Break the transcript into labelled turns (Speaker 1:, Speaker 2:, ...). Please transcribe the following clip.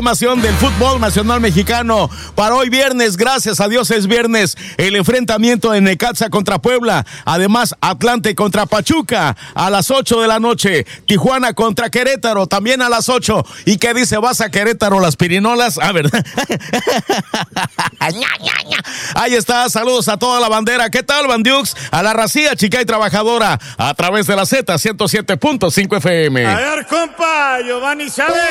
Speaker 1: Del fútbol nacional mexicano para hoy viernes, gracias a Dios es viernes, el enfrentamiento de Necaxa contra Puebla, además Atlante contra Pachuca a las 8 de la noche, Tijuana contra Querétaro también a las 8, y qué dice, vas a Querétaro las pirinolas, a ver, ahí está, saludos a toda la bandera, ¿qué tal Bandiux? A la racía chica y trabajadora a través de la Z 107.5 FM.
Speaker 2: A ver compa, Giovanni Chávez.